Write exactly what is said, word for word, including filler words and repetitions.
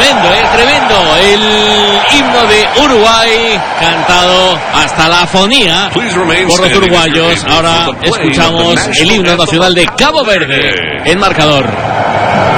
Tremendo, eh, tremendo. El himno de Uruguay, cantado hasta la afonía por los uruguayos. Ahora escuchamos el himno nacional de Cabo Verde. El marcador.